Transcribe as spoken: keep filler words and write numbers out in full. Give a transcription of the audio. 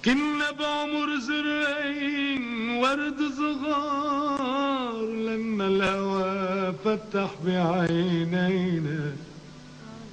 كنا بعمر زرعين ورد صغار لما الهوى فتح بعينينا